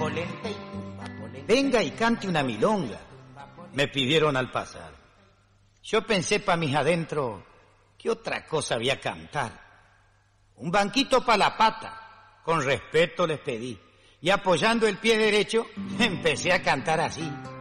Venga y cante una milonga, me pidieron al pasar. Yo pensé pa' mis adentro, ¿qué otra cosa había cantar? Un banquito pa' la pata, con respeto les pedí, y apoyando el pie derecho, empecé a cantar así.